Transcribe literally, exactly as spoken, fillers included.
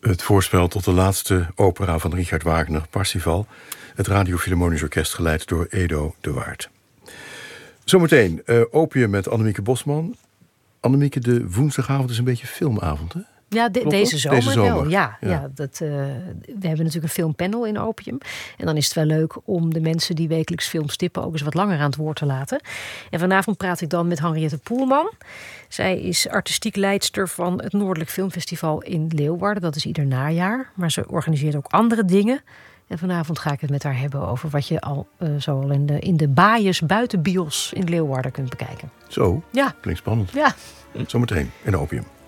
Het voorspel tot de laatste opera van Richard Wagner, Parsifal. Het Radio Philharmonisch Orkest, geleid door Edo de Waard. Zometeen uh, Opium met Annemieke Bosman. Annemieke, de woensdagavond is een beetje filmavond, hè? Ja, de, deze, zomer deze zomer wel. Ja, ja. ja, dat, uh, we hebben natuurlijk een filmpanel in Opium. En dan is het wel leuk om de mensen die wekelijks films tippen ook eens wat langer aan het woord te laten. En vanavond praat ik dan met Henriette Poelman. Zij is artistiek leidster van het Noordelijk Filmfestival in Leeuwarden. Dat is ieder najaar. Maar ze organiseert ook andere dingen. En vanavond ga ik het met haar hebben over wat je al uh, zo al in de, in de baaiers buiten bios in Leeuwarden kunt bekijken. Zo, ja. Klinkt spannend. Ja. Zometeen in Opium.